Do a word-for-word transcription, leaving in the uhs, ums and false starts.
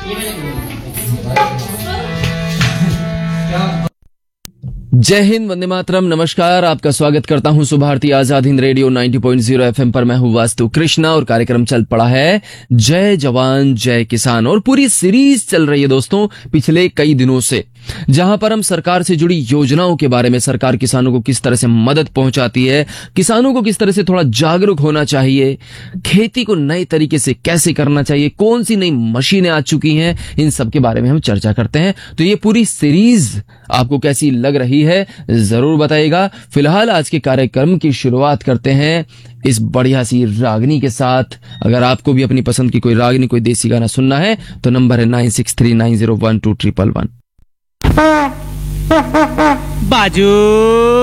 जय हिंद, वंदे मातरम, नमस्कार। आपका स्वागत करता हूं सुबह भारती आजाद हिंद रेडियो नब्बे पॉइंट ज़ीरो एफएम पर। मैं हूं वास्तु कृष्णा और कार्यक्रम चल पड़ा है जय जवान जय किसान। और पूरी सीरीज चल रही है दोस्तों पिछले कई दिनों से, जहां पर हम सरकार से जुड़ी योजनाओं के बारे में, सरकार किसानों को किस तरह से मदद पहुंचाती है, किसानों को किस तरह से थोड़ा जागरूक होना चाहिए, खेती को नए तरीके से कैसे करना चाहिए, कौन सी नई मशीनें आ चुकी हैं, इन सब के बारे में हम चर्चा करते हैं। तो ये पूरी सीरीज आपको कैसी लग रही है जरूर बताइएगा। फिलहाल आज के कार्यक्रम की शुरुआत करते हैं इस बढ़िया सी रागनी के साथ। अगर आपको भी अपनी पसंद की कोई रागनी, कोई देसी गाना सुनना है तो नंबर है nine six three nine zero one two triple one. बाजू